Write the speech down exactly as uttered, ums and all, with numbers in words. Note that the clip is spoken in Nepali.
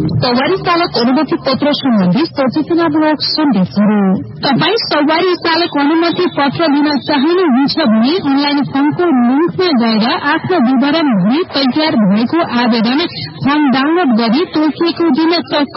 सवारी चालक अनुमति पत्र सम्बन्धी सचेतनामूलक सन्देशहरू। तपाईँ सवारी चालक अनुमति पत्र लिन चाहनुहुन्छ भने अनलाइन फर्मको लिंकमा गएर आफ्नो विवरण भरी तयार भएको आवेदन फर्म डाउनलोड गरी तोकिएको दिन